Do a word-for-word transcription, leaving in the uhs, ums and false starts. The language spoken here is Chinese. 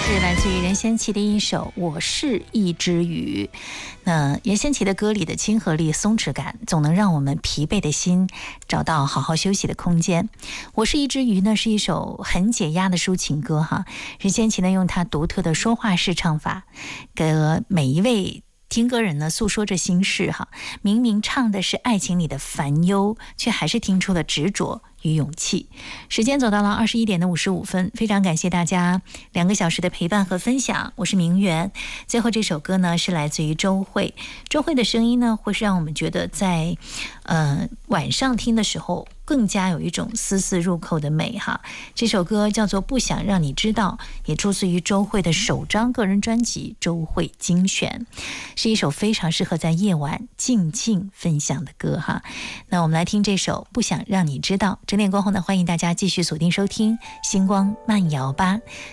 是来自于任贤齐的一首《我是一只鱼》。那任贤齐的歌里的亲和力、松弛感，总能让我们疲惫的心找到好好休息的空间。我是一只鱼呢，是一首很解压的抒情歌哈。任贤齐呢，用他独特的说话式唱法，给每一位听歌人呢诉说着心事哈。明明唱的是爱情里的烦忧，却还是听出了执着与勇气。时间走到了二十一点的五十五分，非常感谢大家两个小时的陪伴和分享，我是明媛。最后这首歌呢是来自于周蕙，周蕙的声音呢会是让我们觉得在呃晚上听的时候更加有一种丝丝入扣的美哈。这首歌叫做《不想让你知道》，也出自于周蕙的首张个人专辑《周蕙精选》，是一首非常适合在夜晚静静分享的歌哈。那我们来听这首《不想让你知道》。整点过后呢，欢迎大家继续锁定收听星光慢摇吧。